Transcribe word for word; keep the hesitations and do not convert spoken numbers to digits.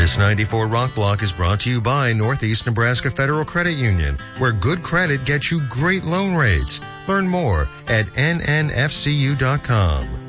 This ninety-four Rock Block is brought to you by Northeast Nebraska Federal Credit Union, where good credit gets you great loan rates. Learn more at N N F C U dot com.